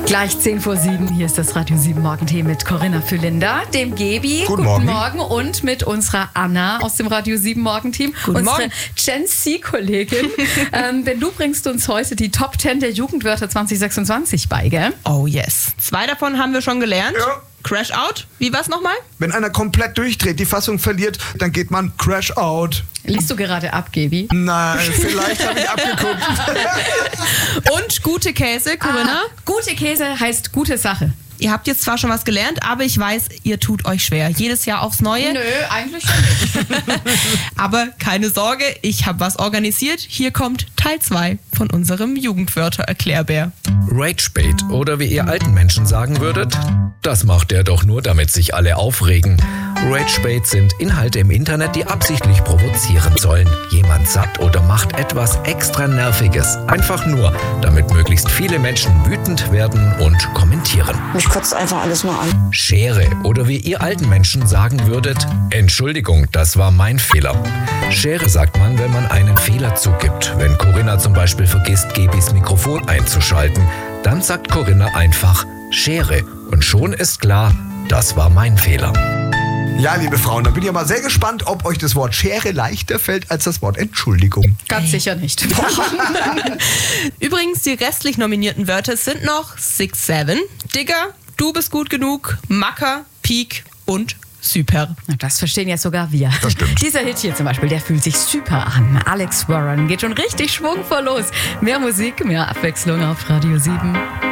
Gleich 10:07 hier ist das Radio 7 Morgentee mit Corinna Fülinder, dem Gebi. Guten Morgen. Und mit unserer Anna aus dem Radio 7 Morgenteam. Guten unsere Morgen. Gen Z-Kollegin. Denn du bringst uns heute die Top 10 der Jugendwörter 2026 bei, gell? Oh yes. 2 davon haben wir schon gelernt. Ja. Crash out. Wie war's nochmal? Wenn einer komplett durchdreht, die Fassung verliert, dann geht man Crash out. Liest du gerade ab, Gebi? Nein, vielleicht habe ich abgeguckt. Und gute Käse, Corinna. Gute Käse heißt gute Sache. Ihr habt jetzt zwar schon was gelernt, aber ich weiß, ihr tut euch schwer. Jedes Jahr aufs Neue. Nö, eigentlich schon nicht. Aber keine Sorge, ich habe was organisiert. Hier kommt Teil 2 von unserem Jugendwörter-Erklärbär. Ragebait oder wie ihr alten Menschen sagen würdet, das macht er doch nur, damit sich alle aufregen. Ragebait sind Inhalte im Internet, die absichtlich provozieren sollen. Jemand sagt oder macht etwas extra Nerviges, einfach nur, damit möglichst viele Menschen wütend werden und kommentieren. Mich kotzt einfach alles nur an. Schere oder wie ihr alten Menschen sagen würdet, Entschuldigung, das war mein Fehler. Schere sagt man, wenn man einen Fehler zugibt. Wenn Corinna zum Beispiel vergisst, Gebis Mikrofon einzuschalten, dann sagt Corinna einfach Schere. Und schon ist klar, das war mein Fehler. Ja, liebe Frauen, dann bin ich mal sehr gespannt, ob euch das Wort Schere leichter fällt als das Wort Entschuldigung. Ganz sicher nicht. Übrigens, die restlich nominierten Wörter sind noch 6-7, Digger, Du bist gut genug, Macker, Peak und Super. Na, das verstehen ja sogar wir. Das stimmt. Dieser Hit hier zum Beispiel, der fühlt sich super an. Alex Warren geht schon richtig schwungvoll los. Mehr Musik, mehr Abwechslung auf Radio 7.